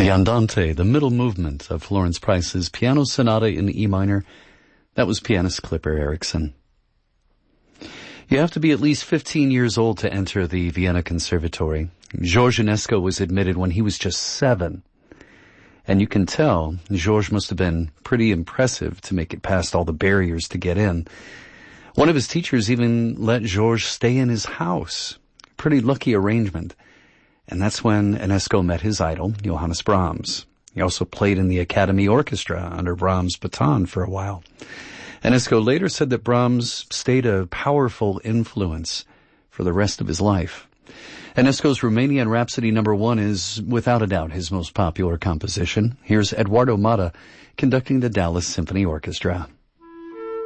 The Andante, the middle movement of Florence Price's Piano Sonata in E minor. That was pianist Clipper Erickson. You have to be at least 15 years old to enter the Vienna Conservatory. Georges Enesco was admitted when he was just 7. And you can tell Georges must have been pretty impressive to make it past all the barriers to get in. One of his teachers even let Georges stay in his house. Pretty lucky arrangement. And that's when Enesco met his idol, Johannes Brahms. He also played in the Academy Orchestra under Brahms' baton for a while. Enesco later said that Brahms stayed a powerful influence for the rest of his life. Enesco's Romanian Rhapsody No. 1 is, without a doubt, his most popular composition. Here's Eduardo Mata conducting the Dallas Symphony Orchestra.